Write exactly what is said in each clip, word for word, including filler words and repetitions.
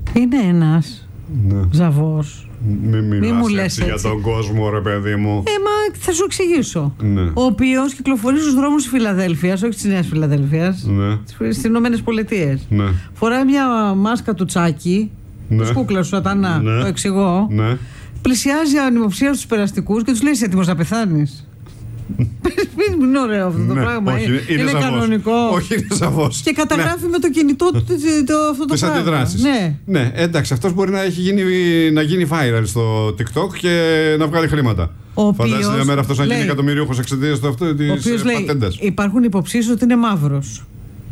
Είναι ένας ναι. ζαβός. Μην Μη μιλάς μου έτσι, λες για έτσι. τον κόσμο, ρε παιδί μου. Ε, μα θα σου εξηγήσω. Ναι. Ο οποίος κυκλοφορεί στους δρόμους της Φιλαδέλφειας, όχι της Νέας Φιλαδέλφειας, Ναι. στις Ηνωμένες Πολιτείες. Ναι. Φοράει μια μάσκα του Τσάκη, Ναι. της κούκλας του Σατανά, Ναι. το εξηγώ. Ναι. Πλησιάζει ανυποψία στους περαστικούς και τους λέει: είσαι έτοιμος να πεθάνεις? Μην είναι ωραίο αυτό το Ναι, πράγμα. όχι, είναι είναι είναι σαφώς. κανονικό. Όχι, είναι σαφώς. Και καταγράφει με το κινητό του το, αυτό το Τις πράγμα. αντιδράσεις. Ναι. Ναι, εντάξει, αυτός μπορεί να έχει γίνει, να γίνει viral στο TikTok και να βγάλει χρήματα. Ο Φαντάζεσαι οποίος μια μέρα αυτός να γίνει λέει- εκατομμυρίουχος εξαιτίας του αυτού Ο της οποίος λέει: πατέντας. υπάρχουν υποψίες ότι είναι μαύρος.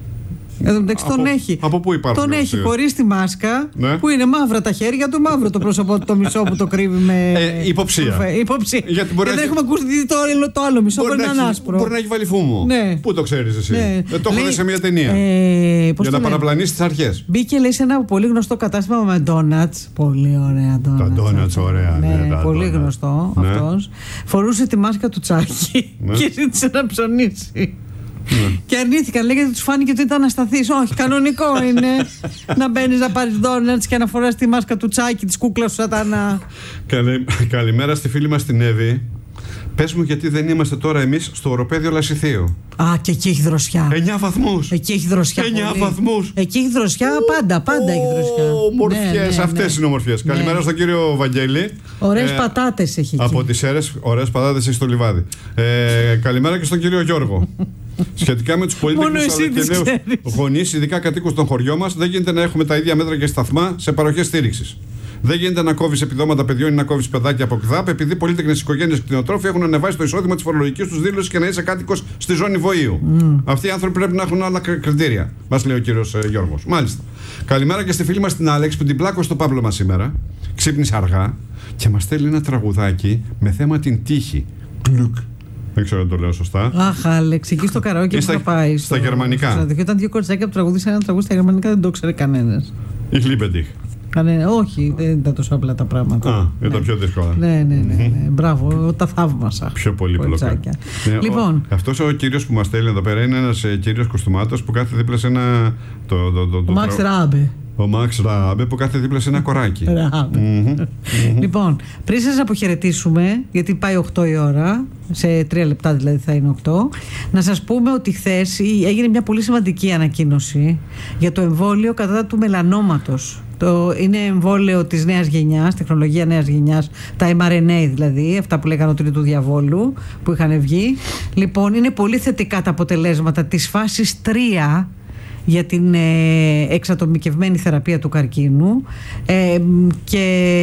Εν τω μεταξύ τον Από- έχει. από πού υπάρχουν Τον έχει υποψίες? χωρίς τη μάσκα, Ναι. που είναι μαύρα τα χέρια του, μαύρο το πρόσωπό του, το μισό που το κρύβει με. Ε, υποψία. κουφέ. Υποψία. Γιατί μπορεί Και να δεν έχει- έχουμε ακούσει το, άλλο- το άλλο μισό, μπορεί να είναι έχει, άσπρο. μπορεί να έχει βάλει φούμο. Ναι. Πού το ξέρεις εσύ? Ναι. Ε, το έχω Λέει- δει σε μια ταινία. Ε, πώς για το να λένε? παραπλανήσει τις αρχές. Μπήκε, λέει, σε ένα πολύ γνωστό κατάστημα με ντόνατς. Πολύ ωραία ντόνατς. Τα ντόνατς, ωραία, Ναι, ναι, τα πολύ ντόνατς. γνωστό Ναι. αυτός. Φορούσε τη μάσκα του Τσάκη Ναι. και ζήτησε να ψωνίσει. Ναι. Και αρνήθηκαν, λέει, γιατί του φάνηκε ότι ήταν ασταθής. Όχι, κανονικό είναι να μπαίνεις να πάρεις ντόνατς και να φοράς τη μάσκα του Τσάκη, της κούκλας του Σατανά. Καλη- Καλημέρα στη φίλη μας την Εύη. Πες μου γιατί δεν είμαστε τώρα εμείς στο οροπέδιο Λασιθίου. Α, και εκεί έχει δροσιά. Εννιά βαθμούς. Εκεί έχει δροσιά. Εννιά πολύ. βαθμούς. Εκεί έχει δροσιά, πάντα, πάντα έχει δροσιά. Ομορφιές, Ναι, ναι, αυτές ναι. είναι ομορφιές. Ναι. Καλημέρα στον κύριο Βαγγέλη. Ωραίες Ε, πατάτες έχει εκεί. Από τις Σέρρες, ωραίες πατάτες έχει στο λιβάδι. Ε, καλημέρα και στον κύριο Γιώργο. Σχετικά με τους Μόνο πολίτικους εσύ αλλά και τις νέους ξέρεις. γονείς, ειδικά κατοίκους των χωριών μας, δεν γίνεται να έχουμε τα ίδια μέτρα και σταθμά σε παροχές στήριξης. Δεν γίνεται να κόβει επιδόματα παιδιών ή να κόβει παιδάκια από ΚΔΑΠ, επειδή πολύτεκνες οικογένειες κτηνοτρόφοι έχουν ανεβάσει το εισόδημα της φορολογικής τους δήλωσης και να είσαι κάτοικος στη ζώνη βοήου. Mm. Αυτοί οι άνθρωποι πρέπει να έχουν άλλα κρ- κριτήρια, μας λέει ο κύριος ε, Γιώργος. Μάλιστα. Καλημέρα και στη φίλη μας την Άλεξ που την πλάκωσε στο Παύλο μας σήμερα. Ξύπνησε αργά και μας στέλνει ένα τραγουδάκι με θέμα την τύχη. Πλουκ. Δεν ξέρω αν το λέω σωστά. Αχ, Άλεξ, εκεί στο καραόκι που Στα- είχα πάει. στα γερμανικά. Στο ξενοδοχείο ήταν δύο κοριτσάκια που τραγουδήσαν ένα τραγούδι στα γερμανικά, δεν το ξέρει κανένα. Ich liebe dich. Κανένα, όχι, δεν ήταν τόσο απλά τα πράγματα. Α, ήταν Ναι. πιο δύσκολα. Ναι, ναι, ναι, ναι. Μπράβο, τα θαύμασα. Πιο πολύπλοκα. Κοριτσάκια. Ναι, Λοιπόν, ο, αυτός ο κύριος που μας στέλνει εδώ πέρα είναι ένας ε, κύριος κουστούμάτος που κάθεται δίπλα σε ένα. Το, το, το, το, ο Μαξ τρα- Ράμπε. Ο Μαξ Ράμπε που κάθεται δίπλα σε ένα κοράκι. Ράμπε. Μμμ. Λοιπόν, πριν σας αποχαιρετήσουμε, γιατί πάει οκτώ η ώρα, σε τρία λεπτά δηλαδή θα είναι οκτώ, να σας πούμε ότι χθες έγινε μια πολύ σημαντική ανακοίνωση για το εμβόλιο κατά του μελανόματος. Το, είναι εμβόλιο της νέας γενιάς, τεχνολογία νέας γενιάς, τα εμ αρ εν έι δηλαδή, αυτά που λέγανε ότι είναι του διαβόλου, που είχαν βγει. Λοιπόν, είναι πολύ θετικά τα αποτελέσματα της φάσης τρία για την ε, εξατομικευμένη θεραπεία του καρκίνου, ε, και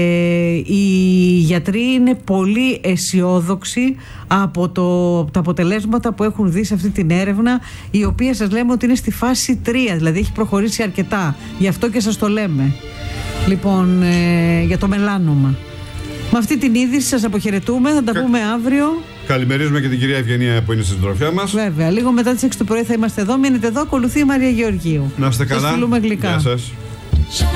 οι γιατροί είναι πολύ αισιόδοξοι από το, από τα αποτελέσματα που έχουν δει σε αυτή την έρευνα, η οποία σας λέμε ότι είναι στη φάση τρία, δηλαδή έχει προχωρήσει αρκετά, γι' αυτό και σας το λέμε. Λοιπόν, ε, για το μελάνομα. Με αυτή την είδηση σας αποχαιρετούμε, θα τα Κα- πούμε αύριο. Καλημερίζουμε και την κυρία Ευγενία που είναι στην συντροφιά μας. Βέβαια, λίγο μετά τις έξι το πρωί θα είμαστε εδώ. Μείνετε εδώ, ακολουθεί η Μαρία Γεωργίου. Να είστε Σας καλά. φιλούμε γλυκά. Γεια σας.